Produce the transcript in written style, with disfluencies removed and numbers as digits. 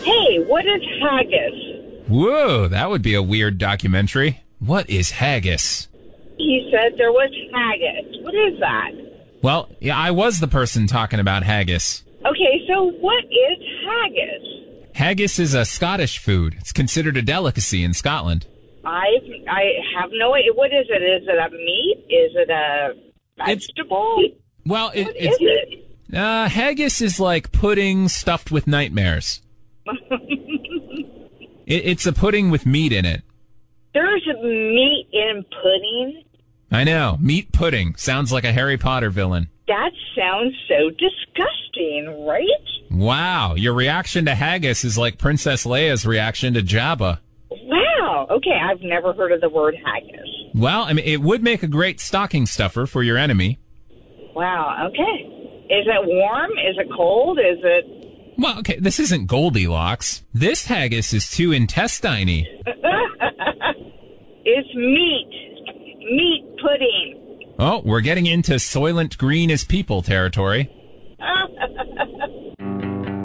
Hey, what is haggis? Whoa, that would be a weird documentary. What is haggis? He said there was haggis. What is that? Well, yeah, I was the person talking about haggis. Okay, so what is haggis? Haggis is a Scottish food. It's considered a delicacy in Scotland. I have no idea. What is it? Is it a meat? Is it a vegetable? Well, What is it? haggis is like pudding stuffed with nightmares. It's a pudding with meat in it. There's meat in pudding? I know. Meat pudding. Sounds like a Harry Potter villain. That sounds so disgusting, right? Wow. Your reaction to haggis is like Princess Leia's reaction to Jabba. Wow. Okay, I've never heard of the word haggis. Well, I mean, it would make a great stocking stuffer for your enemy. Wow, okay. Is it warm? Is it cold? Is it... Well, okay, this isn't Goldilocks. This haggis is too intestine-y. It's meat. Meat pudding. Oh, we're getting into Soylent Green is people territory.